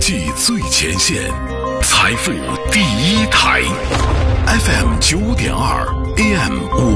记最前线，财富第一台 ，FM 9.2 AM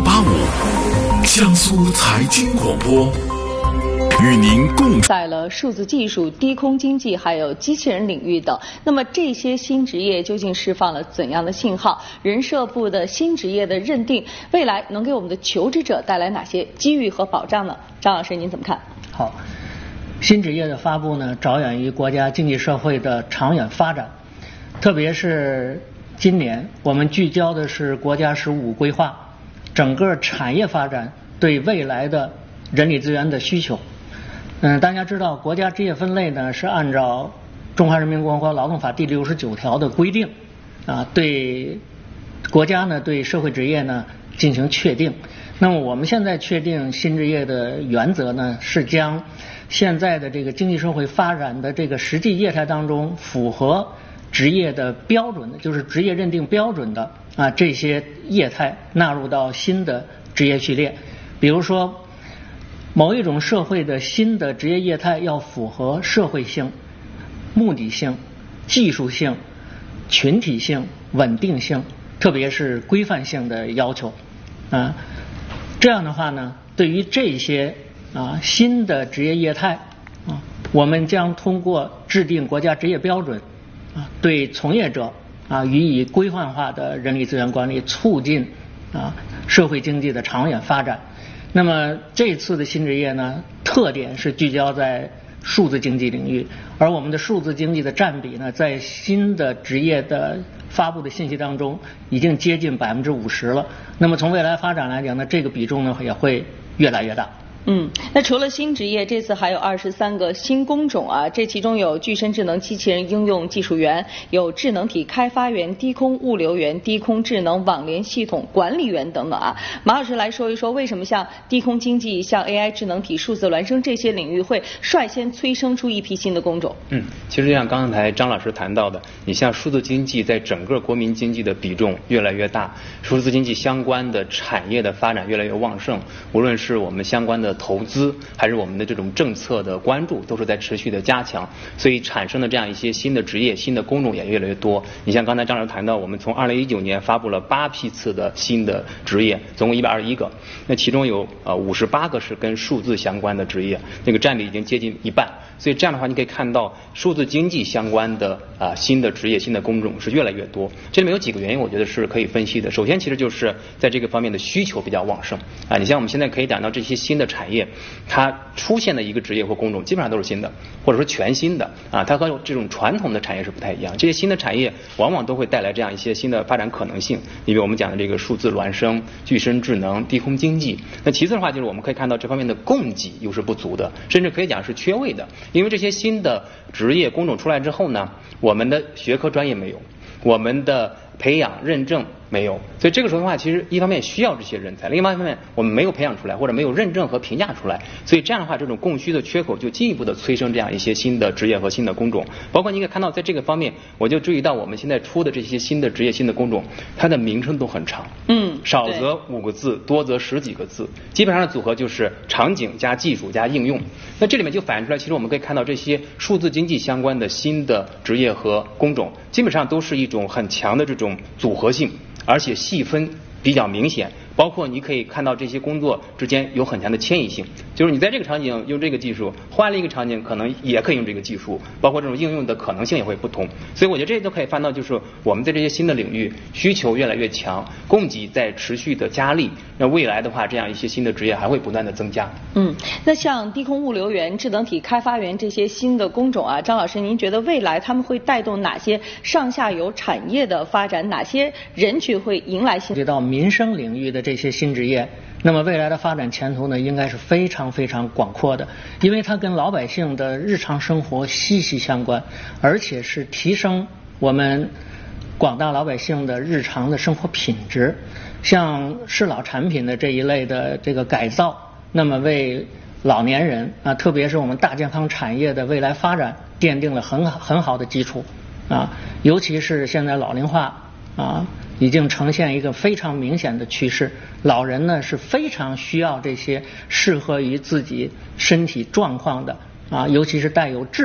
585，江苏财经广播，与您共在了数字技术、低空经济还有机器人领域等。那么这些新职业究竟释放了怎样的信号？人社部的新职业的认定，未来能给我们的求职者带来哪些机遇和保障呢？张老师，您怎么看？ 好。新职业的发布呢，着眼于国家经济社会的长远发展，特别是今年我们聚焦的是国家15规划，整个产业发展对未来的人力资源的需求。大家知道国家职业分类呢是按照中华人民共和国劳动法第69条的规定对国家呢对社会职业呢进行确定。那么我们现在确定新职业的原则呢，是将现在的这个经济社会发展的这个实际业态当中符合职业的标准的，就是职业认定标准的这些业态纳入到新的职业序列。比如说某一种社会的新的职业业态要符合社会性、目的性、技术性、群体性、稳定性，特别是规范性的要求这样的话呢，对于这些新的职业业态我们将通过制定国家职业标准对从业者予以规范化的人力资源管理，促进社会经济的长远发展。那么这次的新职业呢，特点是聚焦在数字经济领域，而我们的数字经济的占比呢，在新的职业的发布的信息当中已经接近50%了。那么从未来发展来讲呢，这个比重呢也会越来越大。 那除了新职业，这次还有23个新工种这其中有具身智能机器人应用技术员，有智能体开发员、低空物流员、低空智能网联系统管理员等等马老师来说一说，为什么像低空经济、像 AI 智能体、数字孪生这些领域会率先催生出一批新的工种？ 其实像刚才张老师谈到的，你像数字经济在整个国民经济的比重越来越大，数字经济相关的产业的发展越来越旺盛，无论是我们相关的投资还是我们的这种政策的关注都是在持续的加强，所以产生的这样一些新的职业、新的工种也越来越多。你像刚才张老师谈到，我们从2019年发布了8批次的新的职业，总共121个，那其中有58个是跟数字相关的职业，那个占比已经接近一半。所以这样的话，你可以看到数字经济相关的新的职业、新的工种是越来越多。这里面有几个原因，我觉得是可以分析的。首先，其实就是在这个方面的需求比较旺盛你像我们现在可以讲到这些新的产业，它出现的一个职业或工种基本上都是新的，或者说全新的它和这种传统的产业是不太一样。这些新的产业往往都会带来这样一些新的发展可能性，因为我们讲的这个数字孪生、具身智能、低空经济。那其次的话，就是我们可以看到这方面的供给又是不足的，甚至可以讲是缺位的。因为这些新的职业工种出来之后呢，我们的学科专业没有，我们的培养认证没有，所以这个时候的话，其实一方面需要这些人才，另外一方面我们没有培养出来，或者没有认证和评价出来，所以这样的话，这种供需的缺口就进一步的催生这样一些新的职业和新的工种。包括你可以看到，在这个方面，我就注意到我们现在出的这些新的职业、新的工种，它的名称都很长，少则5个字，多则10几个字，基本上的组合就是场景加技术加应用。那这里面就反映出来，其实我们可以看到这些数字经济相关的新的职业和工种，基本上都是一种很强的这种组合性，而且细分比较明显，包括你可以看到这些工作之间有很强的迁移性，就是你在这个场景用这个技术，换了一个场景可能也可以用这个技术，包括这种应用的可能性也会不同。所以我觉得这些都可以看到，就是我们在这些新的领域需求越来越强，供给在持续的加力，那未来的话，这样一些新的职业还会不断的增加。 那像低空物流员、智能体开发员这些新的工种张老师，您觉得未来他们会带动哪些上下游产业的发展？哪些人群会迎来新？ 到民生领域的这些新职业，那么未来的发展前途呢，应该是非常非常广阔的，因为它跟老百姓的日常生活息息相关，而且是提升我们广大老百姓的日常的生活品质。像适老产品的这一类的这个改造，那么为老年人特别是我们大健康产业的未来发展奠定了很好的基础尤其是现在老龄化已经呈现一个非常明显的趋势，老人呢是非常需要这些适合于自己身体状况的尤其是带有智